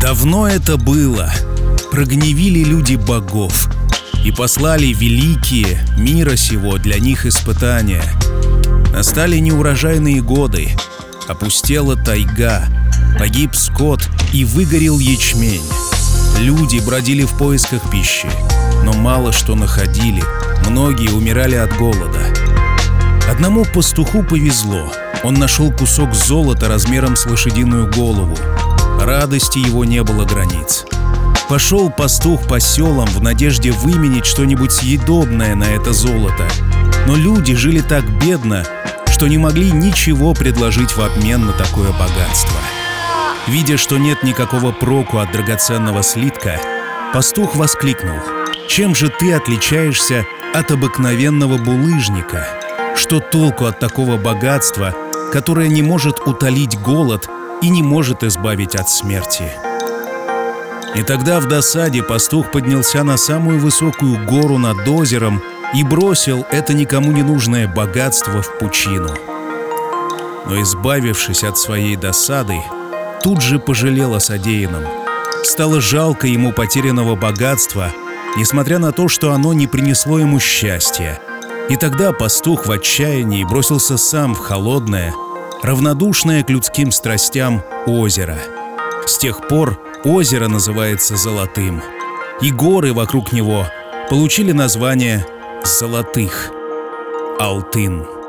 Давно это было. Прогневили люди богов и послали великие мира сего для них испытания. Настали неурожайные годы, опустела тайга, погиб скот и выгорел ячмень. Люди бродили в поисках пищи, но мало что находили, многие умирали от голода. Одному пастуху повезло, он нашел кусок золота размером с лошадиную голову. Радости его не было границ. Пошел пастух по селам в надежде выменить что-нибудь съедобное на это золото. Но люди жили так бедно, что не могли ничего предложить в обмен на такое богатство. Видя, что нет никакого проку от драгоценного слитка, пастух воскликнул: «Чем же ты отличаешься от обыкновенного булыжника? Что толку от такого богатства, которое не может утолить голод и не может избавить от смерти?» И тогда в досаде пастух поднялся на самую высокую гору над озером и бросил это никому не нужное богатство в пучину. Но, избавившись от своей досады, тут же пожалел о содеянном. Стало жалко ему потерянного богатства, несмотря на то, что оно не принесло ему счастья. И тогда пастух в отчаянии бросился сам в холодное, равнодушное к людским страстям озеро. С тех пор озеро называется Золотым, и горы вокруг него получили название Золотых — Алтын.